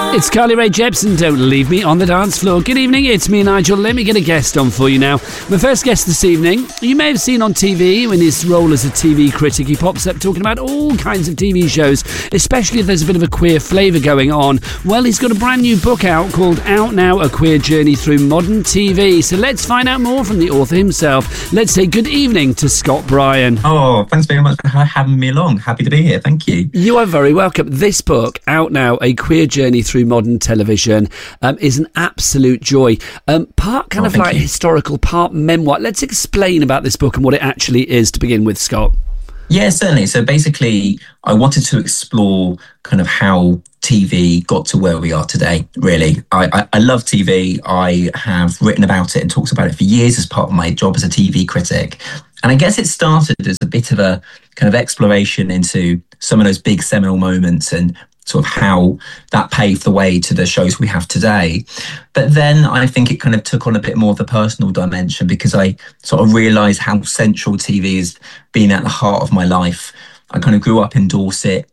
It's Carly Rae Jepsen, Don't Leave Me on the Dance Floor. Good evening, it's me, Nigel. Let me get a guest on for you now. My first guest this evening, you may have seen on TV in his role as a TV critic. He pops up talking about all kinds of TV shows, especially if there's a bit of a queer flavour going on. Well, he's got a brand new book out called Out Now, A Queer Journey Through Modern TV. So let's find out more from the author himself. Let's say good evening to Scott Bryan. Oh, thanks very much for having me along. Happy to be here, thank you. You are very welcome. This book, Out Now, A Queer Journey Through Modern Television, is an absolute joy. Part kind of like historical, part memoir. Let's explain about this book and what it actually is to begin with, Scott. Yeah, certainly. So basically, I wanted to explore kind of how TV got to where we are today, really. I love TV. I have written about it and talked about it for years as part of my job as a TV critic. And I guess it started as a bit of a kind of exploration into some of those big seminal moments and sort of how that paved the way to the shows we have today. But then I think it kind of took on a bit more of the personal dimension because I sort of realised how central TV has been at the heart of my life. I kind of grew up in Dorset,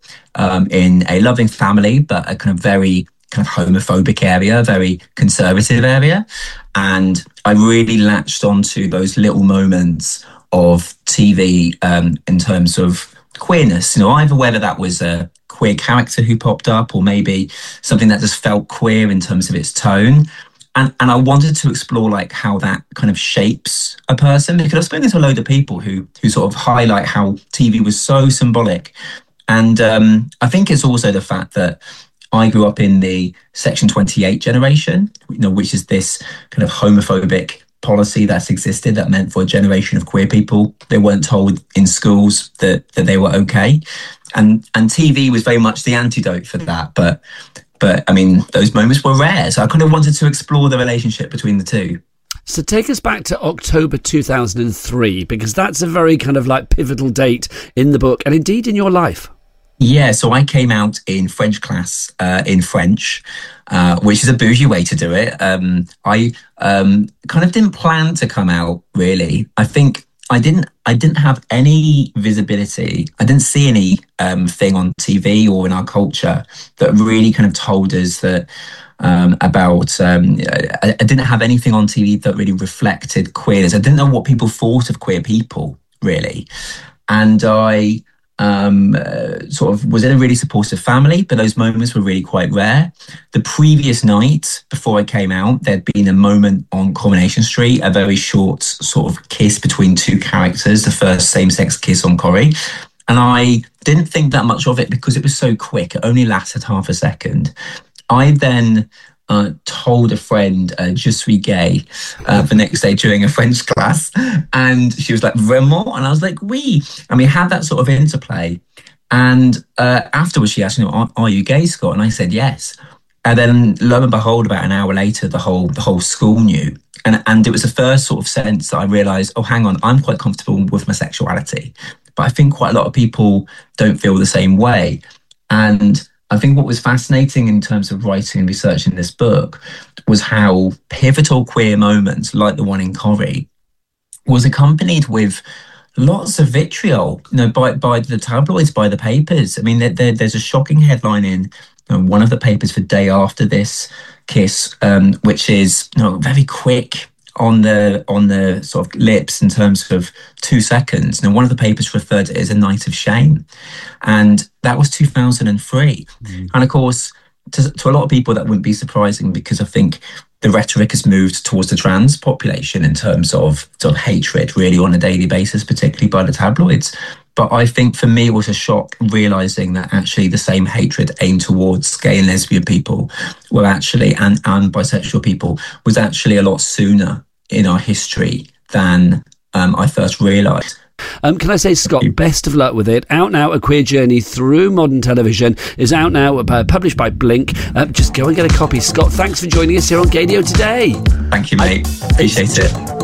in a loving family, but a kind of very kind of homophobic area, very conservative area. And I really latched onto those little moments of TV in terms of queerness, either whether that was a queer character who popped up or maybe something that just felt queer in terms of its tone. And I wanted to explore like how that kind of shapes a person, because I've spoken to a load of people who sort of highlight how TV was so symbolic. And I think it's also the fact that I grew up in the Section 28 generation, which is this kind of homophobic policy that's existed that meant for a generation of queer people, they weren't told in schools that they were okay. And TV was very much the antidote for that. But I mean, those moments were rare. So I kind of wanted to explore the relationship between the two. So take us back to October 2003, because that's a very kind of like pivotal date in the book and indeed in your life. Yeah, so I came out in French class in French, which is a bougie way to do it. I kind of didn't plan to come out, really. I think I didn't have any visibility. I didn't see any thing on TV or in our culture that really kind of told us that about. I didn't have anything on TV that really reflected queerness. I didn't know what people thought of queer people, really, and I sort of was in a really supportive family, but those moments were really quite rare. The previous night before I came out, there'd been a moment on Coronation Street, a very short sort of kiss between two characters, the first same-sex kiss on Corrie. And I didn't think that much of it because it was so quick. It only lasted half a second. I then told a friend, je suis gay, the next day during a French class. And she was like, vraiment? And I was like, oui. And we had that sort of interplay. And afterwards she asked, are you gay, Scott? And I said, yes. And then lo and behold, about an hour later, the whole school knew. And it was the first sort of sense that I realised, oh, hang on, I'm quite comfortable with my sexuality. But I think quite a lot of people don't feel the same way. And I think what was fascinating in terms of writing and researching this book was how pivotal queer moments, like the one in Corrie, was accompanied with lots of vitriol, by the tabloids, by the papers. I mean, there's a shocking headline in one of the papers the day after this kiss, which is very quick on the sort of lips in terms of 2 seconds. One of the papers referred to it as a night of shame. And that was 2003. Mm. And of course, to a lot of people, that wouldn't be surprising because I think the rhetoric has moved towards the trans population in terms of sort of hatred really on a daily basis, particularly by the tabloids. But I think for me, it was a shock realising that actually the same hatred aimed towards gay and lesbian people were actually, and bisexual people, was actually a lot sooner in our history than I first realised. Can I say, Scott, best of luck with it. Out Now, A Queer Journey Through Modern Television is out now, published by Blink. Just go and get a copy. Scott, thanks for joining us here on Gaydio today. Thank you, mate. Appreciate it.